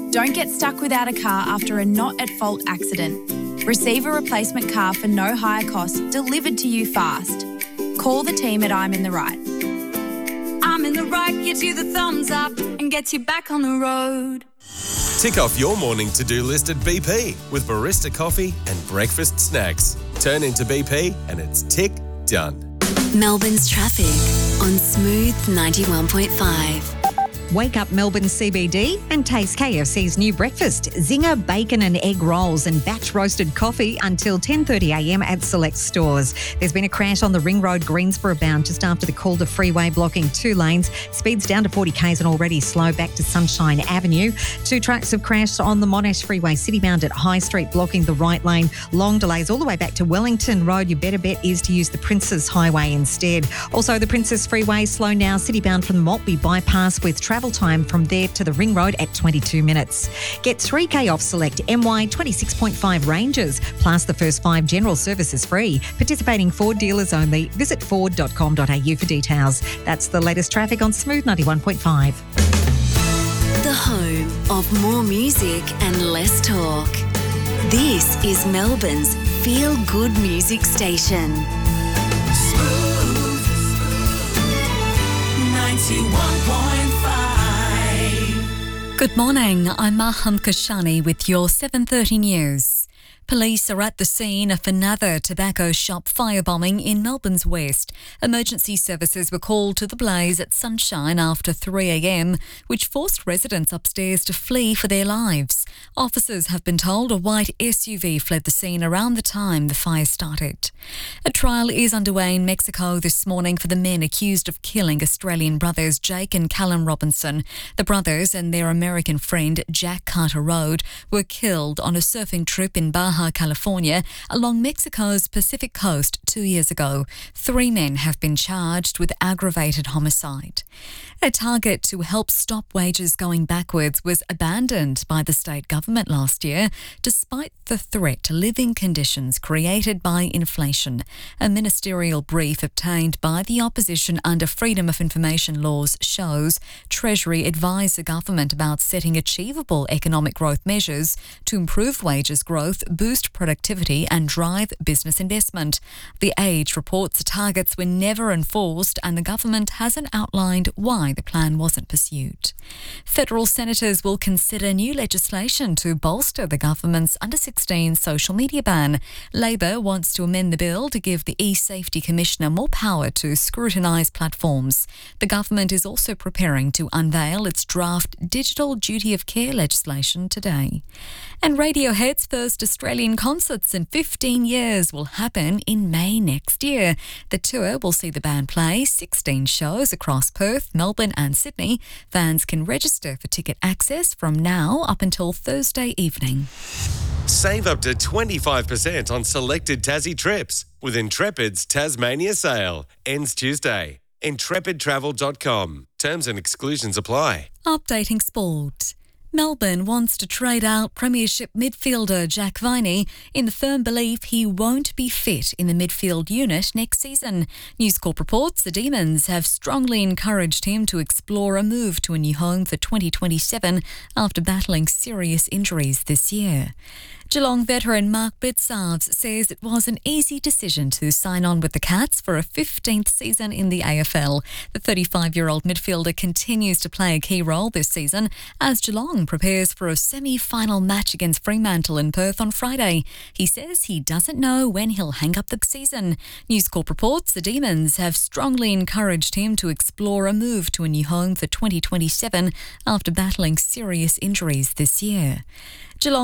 Don't get stuck without a car after a not-at-fault accident. Receive a replacement car for no higher cost delivered to you fast. Call the team at I'm in the Right. I'm in the Right gives you the thumbs up and gets you back on the road. Tick off your morning to-do list at BP with barista coffee and breakfast snacks. Turn into BP and it's tick done. Melbourne's traffic on Smooth 91.5. Wake up Melbourne CBD and taste KFC's new breakfast, zinger, bacon and egg rolls and batch roasted coffee until 10:30am at select stores. There's been a crash on the Ring Road Greensboro bound just after the Calder Freeway blocking 2 lanes. Speeds down to 40k's and already slow back to Sunshine Avenue. 2 trucks have crashed on the Monash Freeway City bound at High Street blocking the right lane. Long delays all the way back to Wellington Road. Your better bet is to use the Princes Highway instead. Also the Princes Freeway slow now city bound from the Maltby bypass with travel time from there to the Ring Road at 22 minutes. Get 3K off select MY 26.5 ranges, plus the first 5 general services free. Participating Ford dealers only. Visit ford.com.au for details. That's the latest traffic on Smooth 91.5. The home of more music and less talk. This is Melbourne's feel-good music station. Smooth 91.5. Good morning, I'm Maham Kashani with your 7:30 news. Police are at the scene of another tobacco shop firebombing in Melbourne's west. Emergency services were called to the blaze at Sunshine after 3am, which forced residents upstairs to flee for their lives. Officers have been told a white SUV fled the scene around the time the fire started. A trial is underway in Mexico this morning for the men accused of killing Australian brothers Jake and Callum Robinson. The brothers and their American friend Jack Carter Road were killed on a surfing trip in Baja California along Mexico's Pacific coast 2 years ago. 3 men have been charged with aggravated homicide. A target to help stop wages going backwards was abandoned by the state government last year, despite the threat to living conditions created by inflation. A ministerial brief obtained by the opposition under Freedom of Information laws shows Treasury advised the government about setting achievable economic growth measures to improve wages growth, boost productivity and drive business investment. The Age reports the targets were never enforced and the government hasn't outlined why the plan wasn't pursued. Federal senators will consider new legislation to bolster the government's under-16 social media ban. Labor wants to amend the bill to give the eSafety Commissioner more power to scrutinise platforms. The government is also preparing to unveil its draft digital duty of care legislation today. And Radiohead's first Australian concerts in 15 years will happen in May next year. The tour will see the band play 16 shows across Perth, Melbourne and Sydney. Fans can register for ticket access from now up until Thursday evening. Save up to 25% on selected Tassie trips with Intrepid's Tasmania sale. Ends Tuesday. IntrepidTravel.com. Terms and exclusions apply. Updating sport. Melbourne wants to trade out Premiership midfielder Jack Viney in the firm belief he won't be fit in the midfield unit next season. News Corp reports the Demons have strongly encouraged him to explore a move to a new home for 2027 after battling serious injuries this year. Geelong veteran Mark Bitsarves says it was an easy decision to sign on with the Cats for a 15th season in the AFL. The 35-year-old midfielder continues to play a key role this season as Geelong prepares for a semi-final match against Fremantle in Perth on Friday. He says he doesn't know when he'll hang up the season. News Corp reports the Demons have strongly encouraged him to explore a move to a new home for 2027 after battling serious injuries this year. Geelong